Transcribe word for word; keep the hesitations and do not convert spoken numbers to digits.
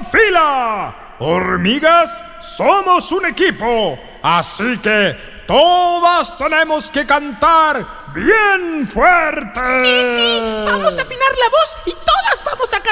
en fila. Hormigas, somos un equipo, así que todas tenemos que cantar bien fuerte. Sí, sí, vamos a afinar la voz y todas vamos a cantar